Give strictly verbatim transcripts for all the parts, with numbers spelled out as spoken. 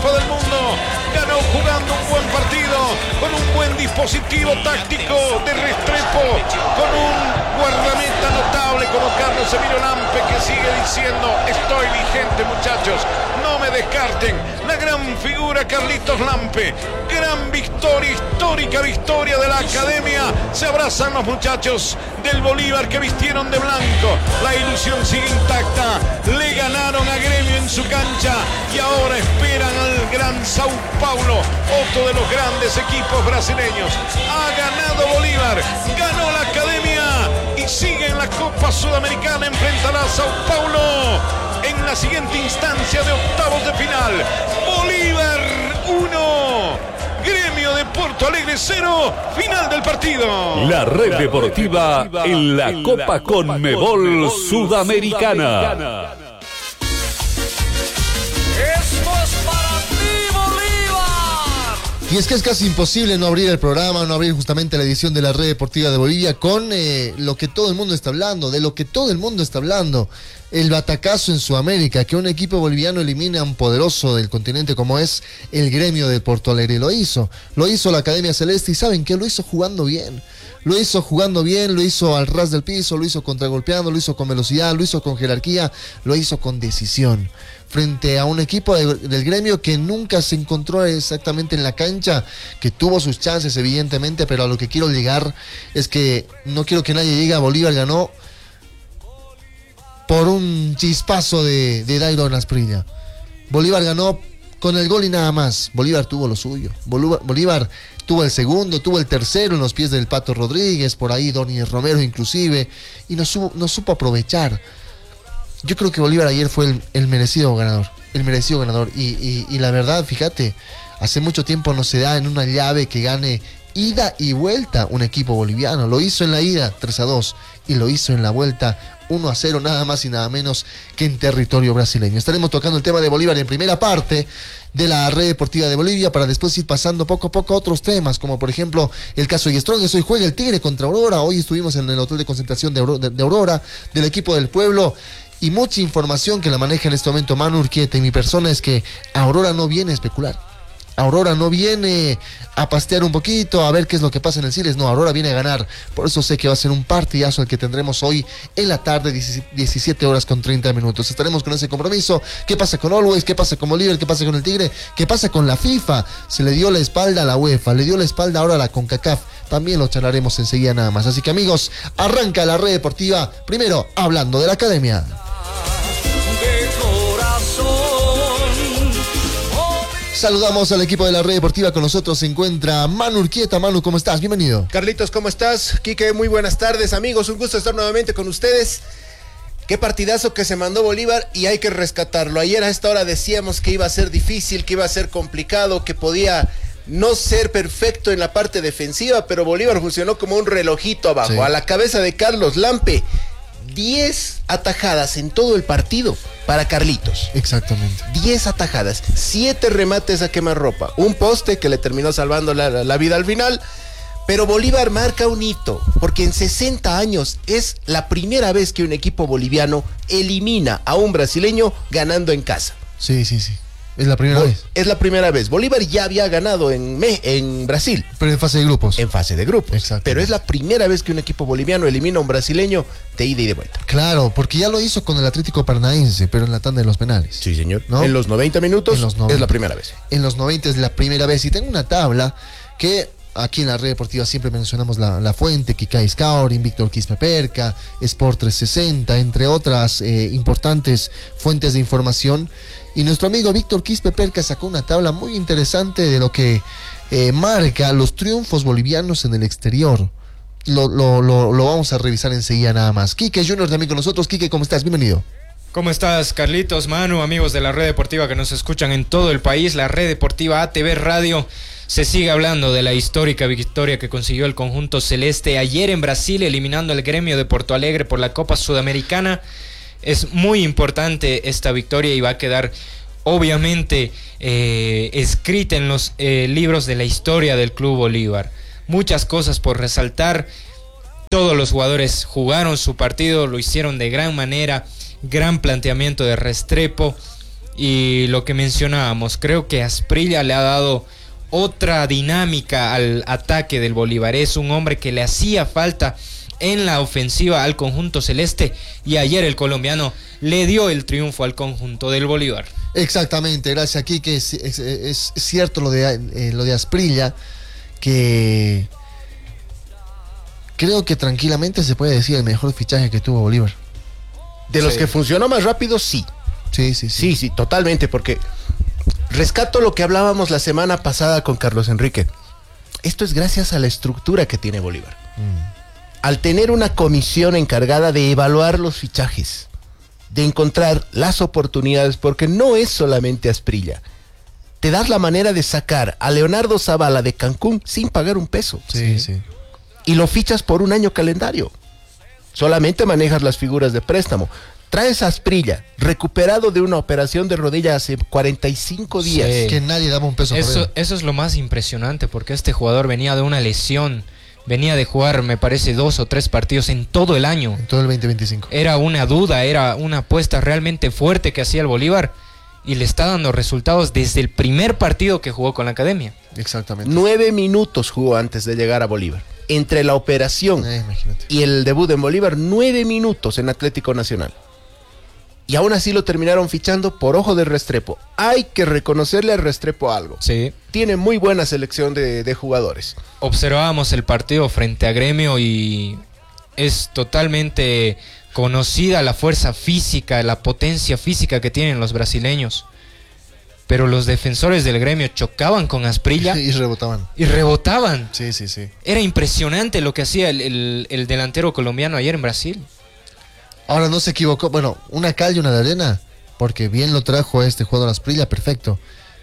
Copa del Mundo. Ganó jugando un buen partido, con un buen dispositivo táctico de Restrepo, con un guardameta notable como Carlos Emilio Lampe, que sigue diciendo: estoy vigente, muchachos, no me descarten. La gran figura Carlitos Lampe, gran victoria, histórica victoria de la academia. Se abrazan los muchachos del Bolívar que vistieron de blanco. La ilusión sigue intacta. Le ganaron a Gremio en su cancha y ahora esperan al gran Sao Paulo, otro de los grandes equipos brasileños. Ha ganado Bolívar, ganó la academia y sigue en la Copa Sudamericana. Enfrentará a Sao Paulo en la siguiente instancia de octavos de final. Bolívar uno, Gremio de Porto Alegre cero, final del partido. La red deportiva en la Copa Conmebol Sudamericana. Y es que es casi imposible no abrir el programa, no abrir justamente la edición de la Red Deportiva de Bolivia con eh, lo que todo el mundo está hablando, de lo que todo el mundo está hablando. El batacazo en Sudamérica, que un equipo boliviano elimina a un poderoso del continente como es el Gremio de Porto Alegre. Lo hizo, lo hizo la Academia Celeste y ¿saben qué? Lo hizo jugando bien. Lo hizo jugando bien, lo hizo al ras del piso, lo hizo contragolpeando, lo hizo con velocidad, lo hizo con jerarquía, lo hizo con decisión. Frente a un equipo de, del Gremio que nunca se encontró exactamente en la cancha, que tuvo sus chances evidentemente, pero a lo que quiero llegar es que no quiero que nadie diga Bolívar ganó por un chispazo de, de Dairon Asprilla. Bolívar ganó con el gol y nada más. Bolívar tuvo lo suyo. Bolívar, Bolívar tuvo el segundo, tuvo el tercero en los pies del Pato Rodríguez, por ahí Donis Romero inclusive, y no supo, no supo aprovechar. Yo creo que Bolívar ayer fue el, el merecido ganador, el merecido ganador. Y, y, y la verdad, fíjate, hace mucho tiempo no se da en una llave que gane ida y vuelta un equipo boliviano. Lo hizo en la ida tres a dos y lo hizo en la vuelta uno a cero, nada más y nada menos que en territorio brasileño. Estaremos tocando el tema de Bolívar en primera parte de la Red Deportiva de Bolivia, para después ir pasando poco a poco a otros temas, como por ejemplo el caso de Strongest. Hoy juega el Tigre contra Aurora. Hoy estuvimos en el hotel de concentración de Aurora, de Aurora, del equipo del pueblo, y mucha información que la maneja en este momento Manu Urquieta y mi persona es que Aurora no viene a especular. Aurora no viene a pastear un poquito, a ver qué es lo que pasa en el Siles. No, Aurora viene a ganar. Por eso sé que va a ser un partidazo el que tendremos hoy en la tarde, diecisiete horas con treinta minutos. Estaremos con ese compromiso. ¿Qué pasa con Always? ¿Qué pasa con Bolívar? ¿Qué pasa con el Tigre? ¿Qué pasa con la FIFA? Se le dio la espalda a la UEFA, le dio la espalda ahora a la CONCACAF. También lo charlaremos enseguida nada más. Así que amigos, arranca la Red Deportiva. Primero, hablando de la academia. Saludamos al equipo de la Red Deportiva. Con nosotros se encuentra Manu Urquieta. Manu, ¿cómo estás? Bienvenido. Carlitos, ¿cómo estás? Quique, muy buenas tardes, amigos. Un gusto estar nuevamente con ustedes. Qué partidazo que se mandó Bolívar y hay que rescatarlo. Ayer a esta hora decíamos que iba a ser difícil, que iba a ser complicado, que podía no ser perfecto en la parte defensiva, pero Bolívar funcionó como un relojito abajo. Sí. A la cabeza de Carlos Lampe, diez atajadas en todo el partido para Carlitos. Exactamente. diez atajadas, siete remates a quemarropa, un poste que le terminó salvando la, la, la vida al final. Pero Bolívar marca un hito, porque en sesenta años es la primera vez que un equipo boliviano elimina a un brasileño ganando en casa. Sí, sí, sí. Es la primera Bo- vez. Es la primera vez. Bolívar ya había ganado en, Me- en Brasil. Pero en fase de grupos. En fase de grupos. Exacto. Pero es la primera vez que un equipo boliviano elimina a un brasileño de ida y de vuelta. Claro, porque ya lo hizo con el Atlético Paranaense, pero en la tanda de los penales. Sí, señor. ¿No? En los noventa minutos En los noventa. es la primera vez. En los noventa es la primera vez. Y tengo una tabla que aquí en la Red Deportiva siempre mencionamos la, la fuente, Kikai Scouting, Víctor Quispeperca, Sport trescientos sesenta, entre otras eh, importantes fuentes de información. Y nuestro amigo Víctor Quispeperca sacó una tabla muy interesante de lo que eh, marca los triunfos bolivianos en el exterior. Lo, lo, lo, lo vamos a revisar enseguida nada más. Quique Junior también con nosotros. Quique, ¿cómo estás? Bienvenido. ¿Cómo estás, Carlitos, Manu, amigos de la Red Deportiva que nos escuchan en todo el país? La Red Deportiva A T V Radio. Se sigue hablando de la histórica victoria que consiguió el conjunto celeste ayer en Brasil, eliminando al Gremio de Porto Alegre por la Copa Sudamericana. Es muy importante esta victoria y va a quedar obviamente eh, escrita en los eh, libros de la historia del Club Bolívar. Muchas cosas por resaltar. Todos los jugadores jugaron su partido, lo hicieron de gran manera. Gran planteamiento de Restrepo. Y lo que mencionábamos, creo que Asprilla le ha dado otra dinámica al ataque del Bolívar. Es un hombre que le hacía falta en la ofensiva al conjunto celeste, y ayer el colombiano le dio el triunfo al conjunto del Bolívar. Exactamente, gracias. Aquí que es, es, es cierto lo de, eh, lo de Asprilla, que creo que tranquilamente se puede decir el mejor fichaje que tuvo Bolívar. De los Sí. que funcionó más rápido, sí. Sí, sí, sí. Sí, sí, totalmente, porque rescato lo que hablábamos la semana pasada con Carlos Enrique. Esto es gracias a la estructura que tiene Bolívar. Mm. Al tener una comisión encargada de evaluar los fichajes, de encontrar las oportunidades, porque no es solamente Asprilla. Te das la manera de sacar a Leonardo Zavala de Cancún sin pagar un peso. Sí, sí. Y lo fichas por un año calendario. Solamente manejas las figuras de préstamo. Traes a Asprilla, recuperado de una operación de rodilla hace cuarenta y cinco días. Sí. Que nadie daba un peso por Eso, él. eso es lo más impresionante, porque este jugador venía de una lesión, venía de jugar, me parece, dos o tres partidos en todo el año. En todo el veinte veinticinco. Era una duda, era una apuesta realmente fuerte que hacía el Bolívar, y le está dando resultados desde el primer partido que jugó con la academia. Exactamente. Nueve minutos jugó antes de llegar a Bolívar. Entre la operación Eh, imagínate. y el debut en Bolívar, nueve minutos en Atlético Nacional. Y aún así lo terminaron fichando por ojo de Restrepo. Hay que reconocerle a Restrepo algo. Sí. Tiene muy buena selección de, de jugadores. Observábamos el partido frente a Gremio y es totalmente conocida la fuerza física, la potencia física que tienen los brasileños. Pero los defensores del Gremio chocaban con Asprilla Y rebotaban. y rebotaban. Sí, sí, sí. Era impresionante lo que hacía el, el- el delantero colombiano ayer en Brasil. Ahora no se equivocó. Bueno, una cal y una de arena. Porque bien lo trajo a este jugador Asprilla, perfecto.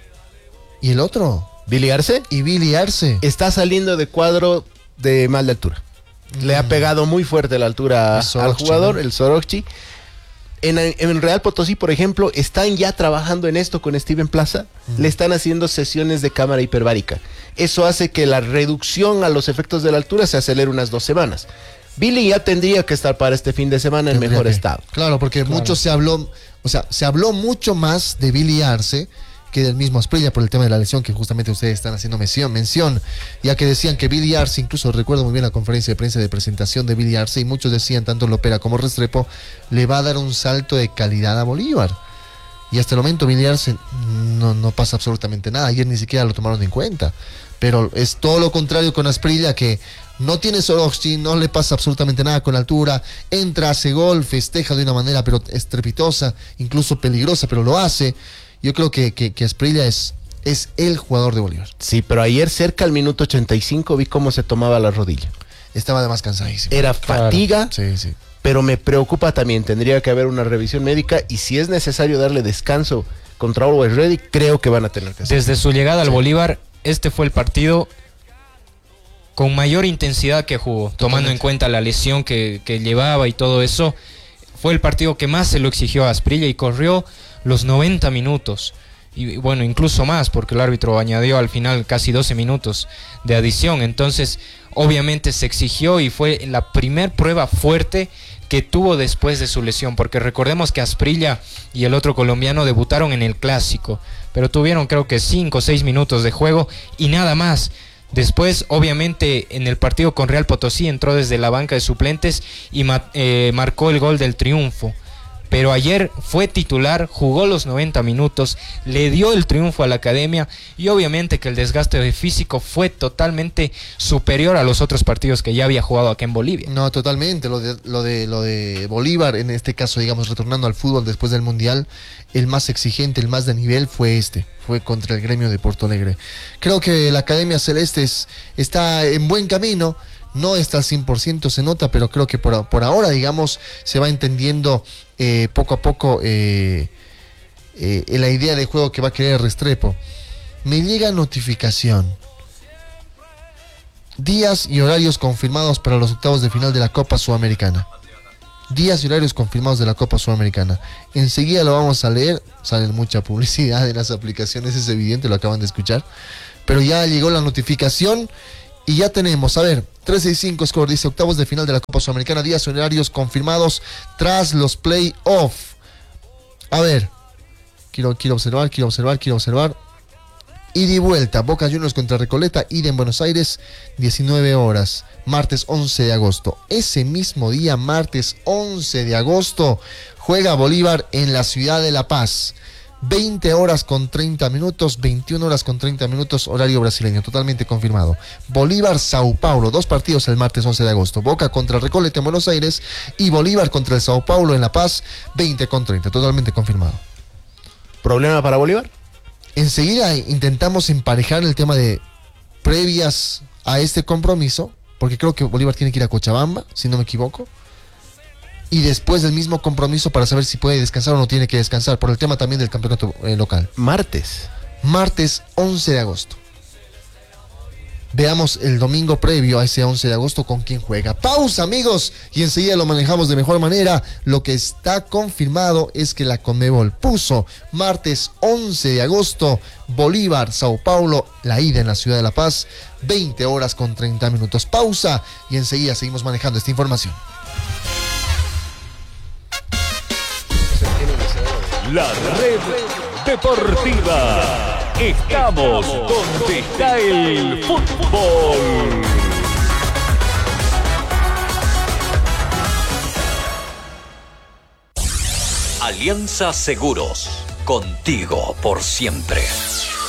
¿Y el otro? Billy Arce Y Billy Arce. está saliendo de cuadro de mal de altura. Le ha pegado muy fuerte la altura El al Sorocci, jugador, ¿no? el Sorocci. En, en Real Potosí, por ejemplo, están ya trabajando en esto con Steven Plaza. Le están haciendo sesiones de cámara hiperbárica. Eso hace que la reducción a los efectos de la altura se acelere unas dos semanas. Billy ya tendría que estar para este fin de semana en Tendría mejor que- estado. Claro, porque mucho se habló, o sea, se habló mucho más de Billy Arce que del mismo Asprilla por el tema de la lesión que justamente ustedes están haciendo mención, mención, ya que decían que Billy Arce, incluso recuerdo muy bien la conferencia de prensa de presentación de Billy Arce, y muchos decían, tanto Lopera como Restrepo, le va a dar un salto de calidad a Bolívar. Y hasta el momento Billy Arce no, no pasa absolutamente nada, ayer ni siquiera lo tomaron en cuenta. Pero es todo lo contrario con Asprilla, que no tiene Sorocci, no le pasa absolutamente nada con la altura, entra, hace gol, festeja de una manera pero estrepitosa, incluso peligrosa, pero lo hace. Yo creo que, que, que Asprilla es, es el jugador de Bolívar. Sí, pero ayer cerca al minuto ochenta y cinco vi cómo se tomaba la rodilla. Estaba además cansadísimo. Era fatiga, Sí, sí. pero me preocupa también. Tendría que haber una revisión médica y si es necesario darle descanso contra Always Ready, creo que van a tener que hacer. Desde su llegada al Bolívar, este fue el partido con mayor intensidad que jugó, tomando en cuenta la lesión que, que llevaba y todo eso. Fue el partido que más se lo exigió a Asprilla y corrió los noventa minutos. Y bueno, incluso más, porque el árbitro añadió al final casi doce minutos de adición. Entonces, obviamente se exigió y fue la primer prueba fuerte que tuvo después de su lesión, porque recordemos que Asprilla y el otro colombiano debutaron en el Clásico, pero tuvieron creo que cinco o seis minutos de juego y nada más. Después, obviamente, en el partido con Real Potosí entró desde la banca de suplentes y ma- eh, marcó el gol del triunfo. Pero ayer fue titular, jugó los noventa minutos, le dio el triunfo a la academia y obviamente que el desgaste físico fue totalmente superior a los otros partidos que ya había jugado acá en Bolivia. No, totalmente. Lo de, lo de lo de Bolívar, en este caso, digamos, retornando al fútbol después del Mundial, el más exigente, el más de nivel fue este, fue contra el Gremio de Porto Alegre. Creo que la Academia Celeste es- está en buen camino. No está al cien por ciento, se nota, pero creo que por, por ahora, digamos, se va entendiendo eh, poco a poco eh, eh, la idea de juego que va a querer Restrepo. Me llega notificación. Días y horarios confirmados para los octavos de final de la Copa Sudamericana. Días y horarios confirmados de la Copa Sudamericana. Enseguida lo vamos a leer. Sale mucha publicidad en las aplicaciones, es evidente, lo acaban de escuchar. Pero ya llegó la notificación. Y ya tenemos, a ver, trescientos sesenta y cinco score dice octavos de final de la Copa Sudamericana, días y horarios confirmados tras los play-off. A ver, quiero, quiero observar, quiero observar, quiero observar. Ida y vuelta, Boca Juniors contra Recoleta, ida en Buenos Aires, diecinueve horas, martes once de agosto. Ese mismo día, martes once de agosto, juega Bolívar en la ciudad de La Paz. veinte horas con treinta minutos, veintiuna horas con treinta minutos, horario brasileño, totalmente confirmado. Bolívar, Sao Paulo, dos partidos el martes once de agosto. Boca contra Recoleta en Buenos Aires y Bolívar contra el Sao Paulo en La Paz, veinte con treinta, totalmente confirmado. ¿Problema para Bolívar? Enseguida intentamos emparejar el tema de previas a este compromiso, porque creo que Bolívar tiene que ir a Cochabamba, si no me equivoco. Y después del mismo compromiso para saber si puede descansar o no tiene que descansar, por el tema también del campeonato eh, local. Martes. Martes once de agosto. Veamos el domingo previo a ese once de agosto con quién juega. Pausa, amigos, y enseguida lo manejamos de mejor manera. Lo que está confirmado es que la Conmebol puso martes once de agosto, Bolívar, Sao Paulo, la ida en la ciudad de La Paz, veinte horas con treinta minutos. Pausa y enseguida seguimos manejando esta información. La red deportiva. Estamos donde está el fútbol. Alianza Seguros, contigo por siempre.